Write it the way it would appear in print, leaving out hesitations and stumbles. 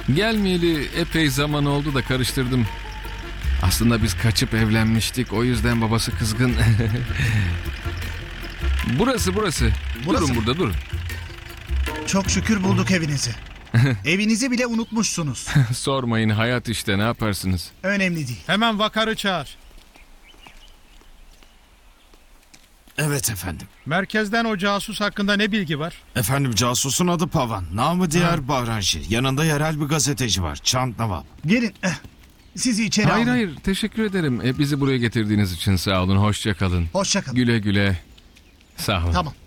Gelmeyeli epey zaman oldu da karıştırdım. Aslında biz kaçıp evlenmiştik. O yüzden babası kızgın. Burası. Burası Durun mı? burada durun. Çok şükür bulduk evinizi. Evinizi bile unutmuşsunuz. Sormayın, hayat işte, ne yaparsınız? Önemli değil. Hemen vakarı çağır. Evet efendim. Merkezden o casus hakkında ne bilgi var? Efendim casusun adı Pavan. Namı diğer Bahranşi. Yanında yerel bir gazeteci var. Çant Nawab. Gelin. Sizi içeri Hayır alın. hayır, teşekkür ederim. Bizi buraya getirdiğiniz için sağ olun, hoşça kalın. Hoşça kalın. Güle güle. Sağ olun. Tamam.